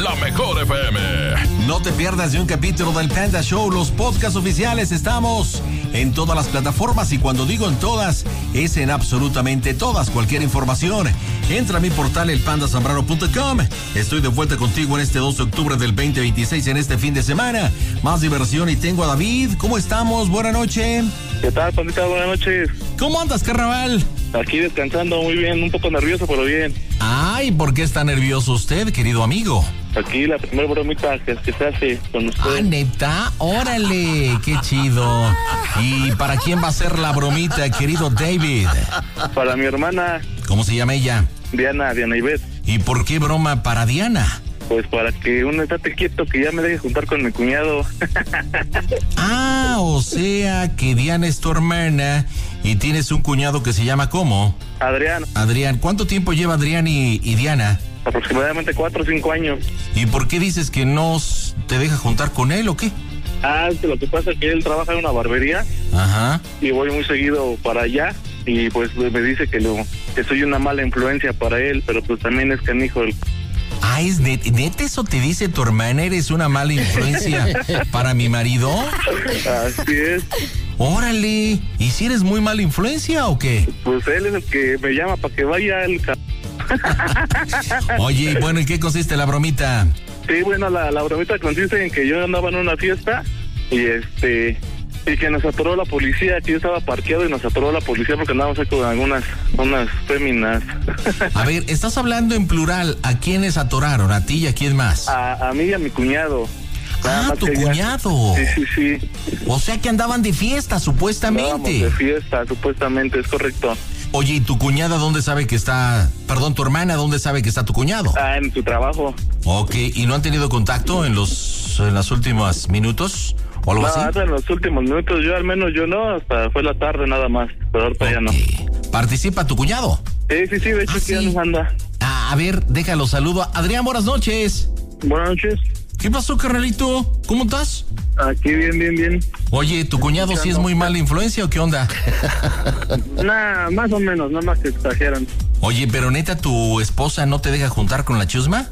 La Mejor FM. No te pierdas de un capítulo del Panda Show. Los podcasts oficiales estamos en todas las plataformas, y cuando digo en todas, es en absolutamente todas. Cualquier información, entra a mi portal elpandasambrano.com. Estoy de vuelta contigo en este 2 de octubre del 2026, en este fin de semana. Más diversión, y tengo a David. ¿Cómo estamos? Buenas noches. ¿Qué tal, Pandita? Buenas noches. ¿Cómo andas, carnaval? Aquí descansando muy bien, un poco nervioso, pero bien. Ay, ¿por qué está nervioso usted, querido amigo? Aquí la primera bromita que se hace con usted. Ah, ¿neta? Órale, qué chido. ¿Y para quién va a ser la bromita, querido David? Para mi hermana. ¿Cómo se llama ella? Diana Ivette. ¿Y por qué broma para Diana? Pues para que uno estate quieto, que ya me deje juntar con mi cuñado. Ah, o sea que Diana es tu hermana y tienes un cuñado que se llama ¿cómo? Adrián. Adrián. ¿Cuánto tiempo lleva Adrián y Diana? Aproximadamente 4 o 5 años. ¿Y por qué dices que no te deja juntar con él o qué? Ah, es que lo que pasa es que él trabaja en una barbería. Ajá. Y voy muy seguido para allá. Y pues me dice que soy una mala influencia para él, pero pues también es canijo el... Ah, ¿es neta eso te dice tu hermana? ¿Eres una mala influencia para mi marido? Así es. Órale, ¿y si eres muy mala influencia o qué? Pues él es el que me llama para que vaya al... Oye, bueno, ¿en qué consiste la bromita? Sí, bueno, la bromita consiste en que yo andaba en una fiesta y que nos atoró la policía, que yo estaba parqueado y nos atoró la policía porque andábamos ahí con unas féminas. A ver, estás hablando en plural. ¿A quiénes atoraron? ¿A ti y a quién más? A mí y a mi cuñado. Ah, tu cuñado. Sí. O sea que andaban de fiesta, supuestamente. Andábamos de fiesta, supuestamente, es correcto. Oye, ¿y tu cuñada dónde sabe que está? Perdón, tu hermana, ¿dónde sabe que está tu cuñado? Ah, en su trabajo. Ok, ¿y no han tenido contacto en los últimos minutos o algo así? No, en los últimos minutos, al menos yo no, hasta fue la tarde nada más, pero ahorita ya no. ¿Participa tu cuñado? Sí, de hecho aquí ya nos anda. A ver, déjalo, saludo. Adrián, buenas noches. Buenas noches. ¿Qué pasó, carnalito? ¿Cómo estás? Aquí bien. Oye, ¿tu cuñado sí es muy mala influencia o qué onda? Nah, más o menos, nada más que exageran. Oye, pero neta, ¿tu esposa no te deja juntar con la chusma?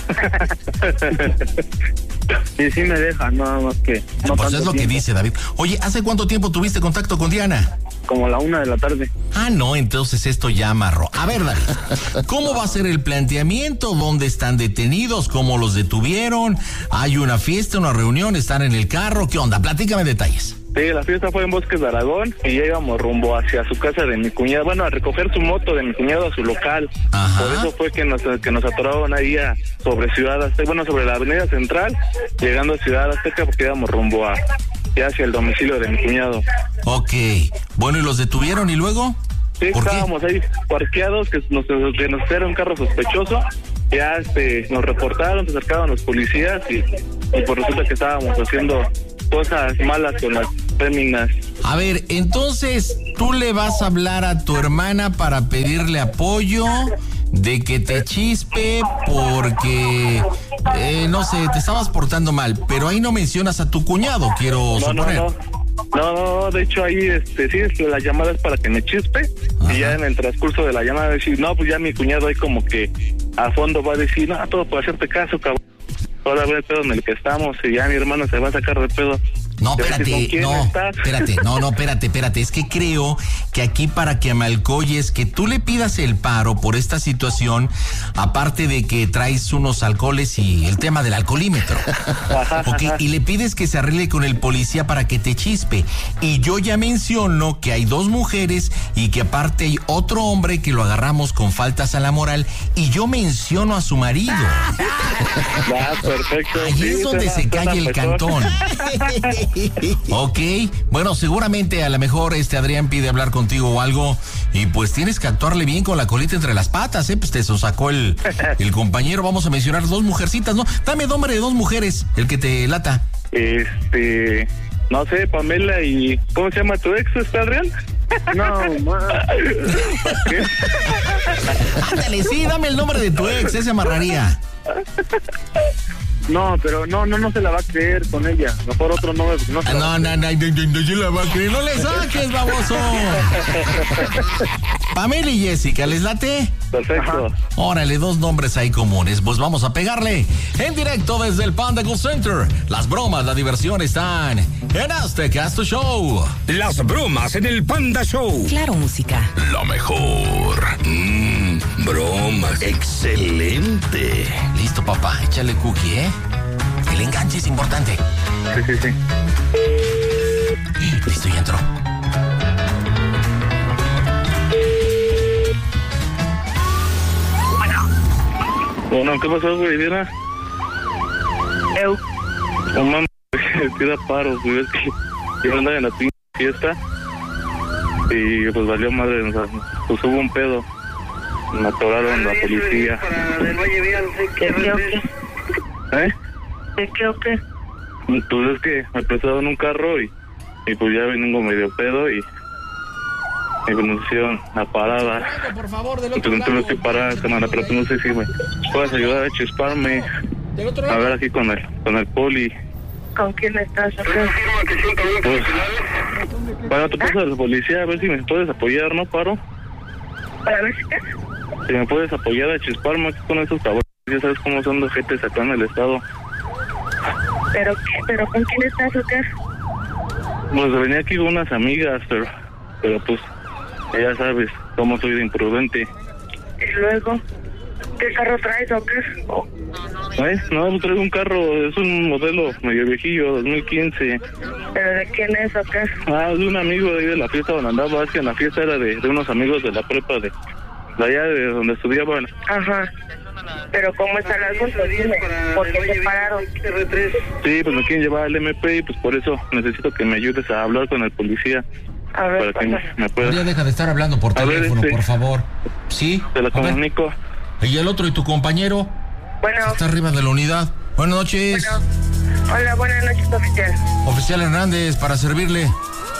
Sí me deja, nada más que... No, pues es lo tiempo. Que dice David. Oye, ¿hace cuánto tiempo tuviste contacto con Diana? Como a la 1 de la tarde. Ah, no, entonces esto ya amarró. A ver, David, ¿cómo va a ser el planteamiento? ¿Dónde están detenidos? ¿Cómo los detuvieron? ¿Hay una fiesta, una reunión? ¿Están en el carro? ¿Qué onda? Platícame detalles. Sí, la fiesta fue en Bosques de Aragón y ya íbamos rumbo hacia su casa de mi cuñado, bueno, a recoger su moto de mi cuñado a su local. Ajá. Por eso fue que nos atoraron ahí sobre Ciudad Azteca, bueno, sobre la avenida Central, llegando a Ciudad Azteca porque íbamos rumbo hacia el domicilio de mi cuñado. Ok, bueno, ¿y los detuvieron y luego? Sí, estábamos ahí parqueados, que nos era un carro sospechoso, ya nos reportaron, se acercaron los policías y pues resulta que estábamos haciendo cosas malas con las féminas. A ver, entonces, ¿tú le vas a hablar a tu hermana para pedirle apoyo de que te chispe porque, no sé, te estabas portando mal, pero ahí no mencionas a tu cuñado, quiero suponer? No, de hecho ahí, sí, la llamada es para que me chispe. Ajá. Y ya en el transcurso de la llamada decir, no, pues ya mi cuñado ahí como que a fondo va a decir, no, todo por hacerte caso, cabrón. Ahora ve el pedo en el que estamos y ya mi hermano se va a sacar de pedo. No, espérate. Es que creo que aquí para que Amalcoyes, que tú le pidas el paro por esta situación, aparte de que traes unos alcoholes y el tema del alcoholímetro. Okay, y le pides que se arregle con el policía para que te chispe. Y yo ya menciono que hay 2 mujeres y que aparte hay otro hombre que lo agarramos con faltas a la moral y yo menciono a su marido. Perfecto. Ahí es donde se cae el cantón. Ok, bueno, seguramente a lo mejor Adrián pide hablar contigo o algo y pues tienes que actuarle bien con la colita entre las patas, pues te sacó el compañero. Vamos a mencionar 2 mujercitas, ¿no? Dame nombre de 2 mujeres, el que te lata. No sé, Pamela y... ¿Cómo se llama tu ex, Adrián? No, ¿qué? Ándale, sí, dame el nombre de tu ex, ese amarraría. No, pero no se la va a creer con ella. Mejor otro no se la va a creer. No le saques, baboso. Pamela y Jessica, ¿les late? Perfecto. Ajá. Órale, 2 nombres ahí comunes. Pues vamos a pegarle en directo desde el Panda Go Center. Las bromas, la diversión están en Azteca Show. Las bromas en el Panda Show. Claro, música. Lo mejor. Bromas. Excelente. Listo, papá. Échale cookie, ¿eh? El enganche es importante. Sí. Listo, ya entró. Bueno, ¿qué pasó, güey? ¿Viera? No mames, tira paro, güey. Es que yo andaba en la pinche fiesta y pues valió madre, o sea, pues hubo un pedo. Me atoraron la policía. ¿Qué? ¿Eh? ¿Qué o qué? Pues es que me prestaron un carro y pues ya vengo medio pedo y pues nos hicieron la parada. Por favor, del otro lado. Entonces no estoy parada, semana, pero pues no sé si me puedes ayudar a chisparme. A ver aquí con el poli. ¿Con quién estás? Pues, bueno, te paso a la policía a ver si me puedes apoyar, ¿no, Paro? ¿Para ver si qué? Si me puedes apoyar a chisparme aquí con esos cabrones. Ya sabes cómo son los jetes acá en el estado. ¿Pero qué? ¿Pero con quién estás o qué? Pues venía aquí con unas amigas, pero pues ya sabes cómo soy de imprudente. ¿Y luego? ¿Qué carro traes o qué? No, pues traigo un carro, es un modelo medio viejillo, 2015. ¿Pero de quién es o qué? De un amigo de ahí de la fiesta donde andaba. Es que en la fiesta era de unos amigos de la prepa de allá de donde estudiaban. Ajá. ¿Pero cómo está el asunto? Dime, ¿por qué se pararon? Sí, pues me quieren llevar al MP y pues por eso necesito que me ayudes a hablar con el policía. A ver, para que me pueda... Ya deja de estar hablando por teléfono, por favor. ¿Sí? Te lo comunico. ¿Y el otro y tu compañero? Bueno. Está arriba de la unidad. Buenas noches. Bueno. Hola, buenas noches, oficial. Oficial Hernández, para servirle.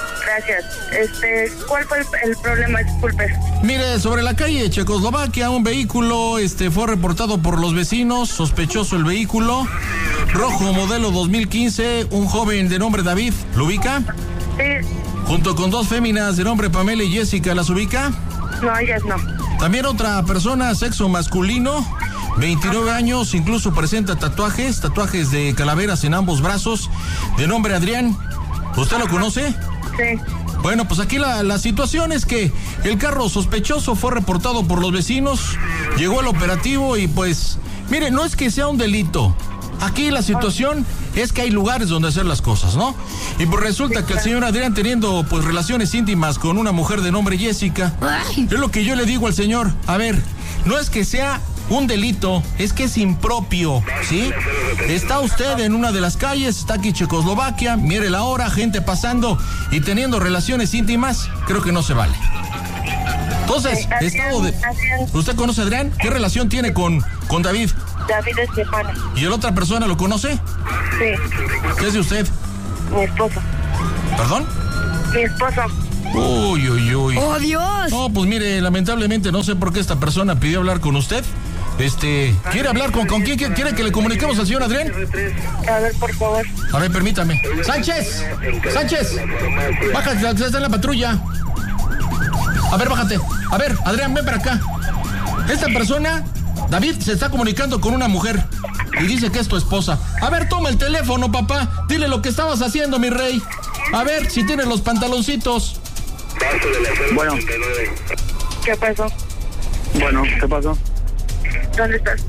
Gracias. ¿Cuál fue el problema? Disculpe. Mire, sobre la calle Checoslovaquia, un vehículo fue reportado por los vecinos, sospechoso el vehículo, rojo modelo 2015, un joven de nombre David, ¿lo ubica? Sí. Junto con 2 féminas de nombre Pamela y Jessica, ¿las ubica? No, ellas no. También otra persona, sexo masculino, 29 años, incluso presenta tatuajes de calaveras en ambos brazos, de nombre Adrián. ¿Usted lo conoce? Sí. Bueno, pues aquí la situación es que el carro sospechoso fue reportado por los vecinos, llegó el operativo y pues, mire, no es que sea un delito. Aquí la situación es que hay lugares donde hacer las cosas, ¿no? Y pues resulta que el señor Adrián teniendo pues relaciones íntimas con una mujer de nombre Jessica, es lo que yo le digo al señor, a ver, no es que sea un delito, es que es impropio, ¿sí? Está usted en una de las calles, está aquí Checoslovaquia, mire la hora, gente pasando y teniendo relaciones íntimas, creo que no se vale. Entonces, ¿usted conoce a Adrián? ¿Qué relación tiene con David? David es mi hermano. ¿Y el otra persona lo conoce? Sí. ¿Qué es de usted? Mi esposo. ¿Perdón? Mi esposo. Uy. ¡Oh, Dios! No, pues mire, lamentablemente no sé por qué esta persona pidió hablar con usted. ¿Quiere hablar con quién? ¿Quiere que le comuniquemos al señor Adrián? A ver, por favor. A ver, permítame. ¡Sánchez! Bájate, está en la patrulla. A ver, bájate. A ver, Adrián, ven para acá. Esta persona, David, se está comunicando con una mujer y dice que es tu esposa. A ver, toma el teléfono, papá. Dile lo que estabas haciendo, mi rey. A ver si tienes los pantaloncitos. Bueno. ¿Qué pasó? Bueno, ¿qué pasó? ¿Dónde estás?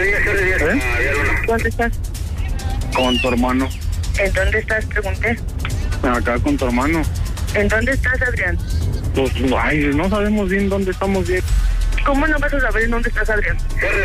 ¿Dónde estás? Con tu hermano. ¿En dónde estás? Pregunté. Acá con tu hermano. ¿En dónde estás, Adrián? Pues, no sabemos bien dónde estamos bien. ¿Cómo no vas a saber en dónde estás, Adrián?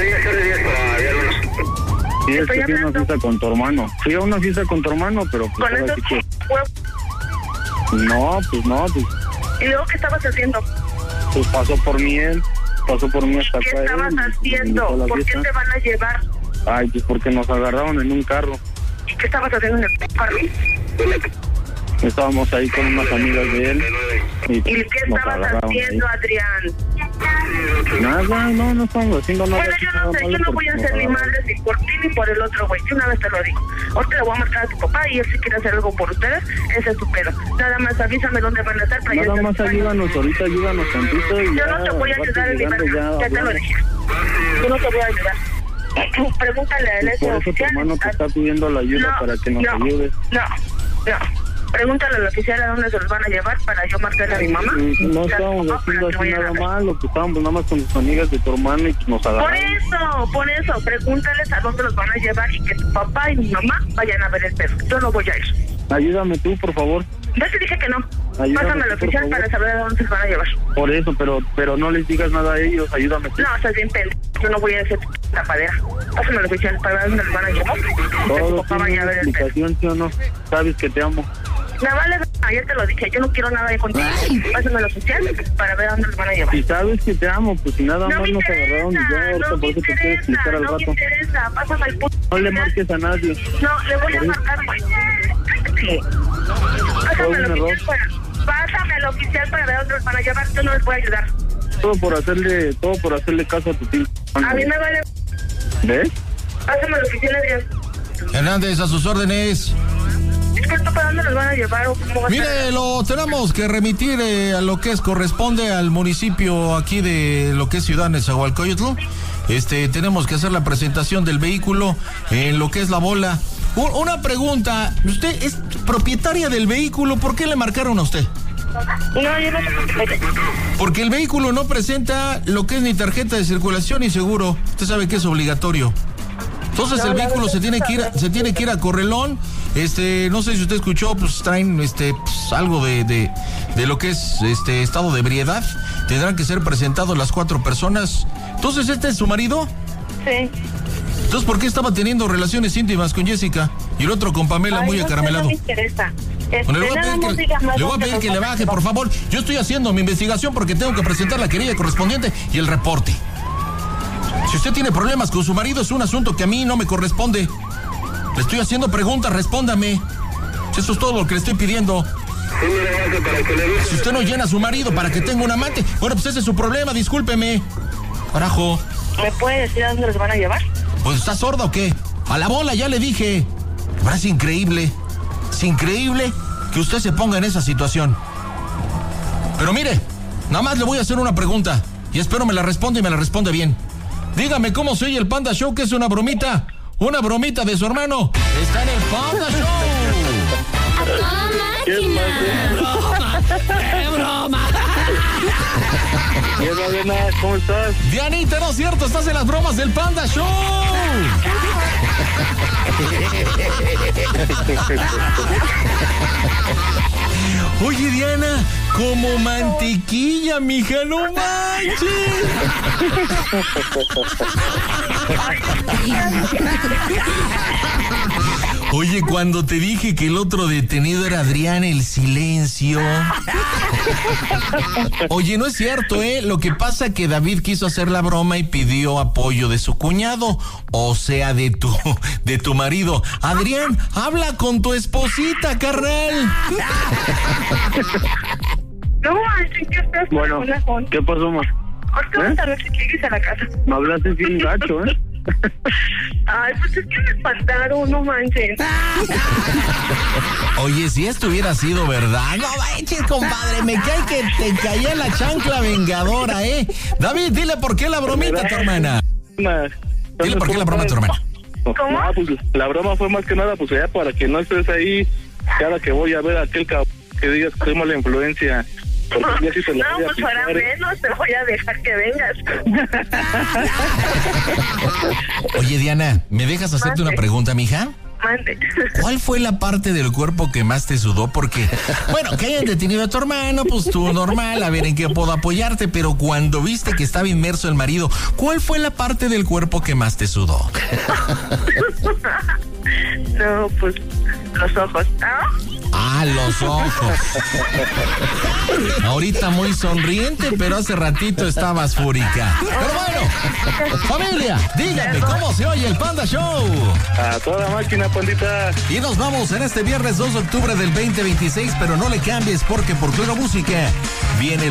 Sí, es que fui a una fiesta con tu hermano. Fui a una fiesta con tu hermano, pero... Pues, ¿con esos huevos? No. ¿Y luego qué estabas haciendo? Pues pasó por mí hasta acá. ¿Qué estabas haciendo? ¿Por qué te van a llevar? Ay, pues porque nos agarraron en un carro. ¿Y qué estabas haciendo en el carro? Estábamos ahí con unas amigas de él. ¿Y qué estabas haciendo, Adrián? Nada, no estamos haciendo nada. Bueno, yo no sé, yo no voy a hacer ni madre ni por ti ni por el otro güey. Yo una vez te lo digo. Ahorita le voy a marcar a tu papá y él si quiere hacer algo por ustedes, ese es tu pedo. Nada más avísame dónde van a estar para nada más ayúdanos ahorita, ayúdanos tantito. Y yo no te voy a ayudar en mi mano, ya te lo dije. Yo no te voy a ayudar. Pregúntale a él ese por eso oficial. Tu hermano te está pidiendo la ayuda para que nos ayudes. No. Pregúntale al oficial a dónde se los van a llevar para yo marcarle a mi mamá. No estamos haciendo así nada malo, que estábamos nada más con tus amigas de tu hermano y nos agarraron. Por eso, pregúntales a dónde los van a llevar y que tu papá y mi mamá vayan a ver el perro. Yo no voy a ir. Ayúdame tú, por favor. Ya te dije que no. Ayúdame Pásame al oficial para saber a dónde se los van a llevar. Por eso, pero no les digas nada a ellos, ayúdame tú. No, estás bien pendejo. Yo no voy a hacer tapadera. Pásame al oficial para ver dónde los van a llevar. Que tu papá vaya a ver el perro. ¿Sí o no? Sabes que te amo. Me vale, ayer te lo dije, yo no quiero nada de contigo. Pásame al oficial para ver a dónde los van a llevar. Si sabes que te amo, pues si nada más nos agarraron y ya, ahorita por eso te quiero explicar al rato. No me interesa, pásame al puto. No le marques a nadie. No, le voy a marcar, güey. Sí. Pásame al oficial para ver a dónde los van a llevar, yo no les voy a ayudar. Todo por hacerle caso a tu tío. A mí me vale. ¿Ves? Pásame al oficial, Adrián. Hernández, a sus órdenes. ¿Para dónde los van a llevar o cómo va a ser? Mire, lo tenemos que remitir a lo que corresponde al municipio aquí de lo que es Ciudad Nezahualcóyotl. Tenemos que hacer la presentación del vehículo en lo que es La Bola. Una pregunta, ¿usted es propietaria del vehículo? ¿Por qué le marcaron a usted? No, yo no sé. Porque el vehículo no presenta lo que es ni tarjeta de circulación ni seguro. Usted sabe que es obligatorio. Entonces el vehículo se tiene que ir a Correlón. No sé si usted escuchó, pues traen algo de lo que es estado de ebriedad. Tendrán que ser presentados las 4 personas. Entonces, ¿este es su marido? Sí. Entonces, ¿por qué estaba teniendo relaciones íntimas con Jessica y el otro con Pamela muy acaramelado? No me interesa. Bueno, le voy a pedir que le baje, por favor. Yo estoy haciendo mi investigación porque tengo que presentar la querella correspondiente y el reporte. Si usted tiene problemas con su marido, es un asunto que a mí no me corresponde. Le estoy haciendo preguntas, respóndame. Eso es todo lo que le estoy pidiendo. Si usted no llena a su marido para que tenga un amante, bueno, pues ese es su problema, discúlpeme. Carajo. ¿Me puede decir a dónde los van a llevar? Pues, ¿está sorda o qué? A La Bola, ya le dije. Ahora es increíble que usted se ponga en esa situación. Pero mire, nada más le voy a hacer una pregunta y espero me la responda y me la responde bien. Dígame cómo se oye el Panda Show, que es una bromita de su hermano. Está en el Panda Show. ¡Qué broma! ¿Qué onda, Diana? ¿Cómo estás? Dianita, no es cierto, estás en las bromas del Panda Show. Oye, Diana, como mantequilla, mija, no manches. Oye, cuando te dije que el otro detenido era Adrián, el silencio. Oye, no es cierto, Lo que pasa que David quiso hacer la broma y pidió apoyo de su cuñado, o sea, de tu marido. Adrián, habla con tu esposita, carnal. No, ¿qué estás? Bueno, ¿qué pasó, ma? ¿Por qué vas a ver si llegues a la casa? Me hablaste bien gacho, Ay, pues es que me espantaron, no manches. Oye, si esto hubiera sido verdad, no manches, compadre, me cae que te caía la chancla vengadora, David, dile por qué la bromita a tu hermana. Dile por qué la broma a tu hermana. ¿Cómo? Pues la broma fue más que nada, pues ya para que no estés ahí cada que voy a ver a aquel cabrón que digas que soy mala influencia. Porque ya sí te la voy a pues para menos te voy a dejar que vengas. Oye, Diana, ¿me dejas hacerte una pregunta, mija? Mande. ¿Cuál fue la parte del cuerpo que más te sudó? Porque, bueno, que hayan detenido a tu hermano, pues tú normal, a ver en qué puedo apoyarte, pero cuando viste que estaba inmerso el marido, ¿cuál fue la parte del cuerpo que más te sudó? No, pues los ojos, ¿no? Ah, los ojos. Ahorita muy sonriente, pero hace ratito estabas fúrica. Pero bueno, familia, díganme cómo se oye el Panda Show. A toda máquina, pandita. Y nos vamos en este viernes 2 de octubre del 2026, pero no le cambies porque por Claro Música viene